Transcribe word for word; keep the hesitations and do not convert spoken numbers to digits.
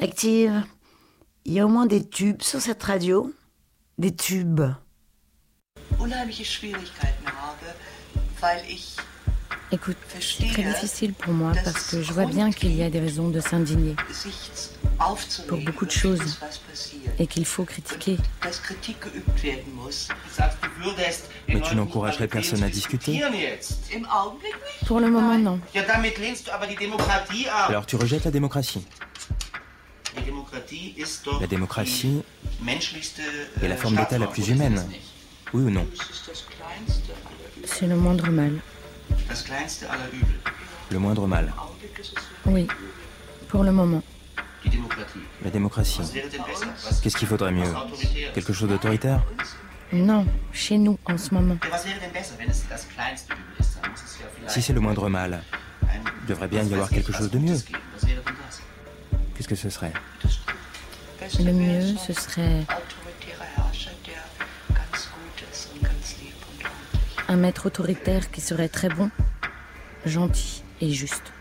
Active. Il y a au moins des tubes sur cette radio. Des tubes. Écoute, c'est très difficile pour moi parce que je vois bien qu'il y a des raisons de s'indigner pour beaucoup de choses et qu'il faut critiquer. Mais tu n'encouragerais personne à discuter? Pour le moment, non. Alors tu rejettes la démocratie? La démocratie est la forme d'État la plus humaine, oui ou non? C'est le moindre mal. Le moindre mal. Oui, pour le moment. La démocratie. Qu'est-ce qu'il faudrait mieux? Quelque chose d'autoritaire? Non, chez nous, en ce moment. Si c'est le moindre mal, il devrait bien y avoir quelque chose de mieux. Qu'est-ce que ce serait? Le mieux, ce serait un maître autoritaire qui serait très bon, gentil et juste.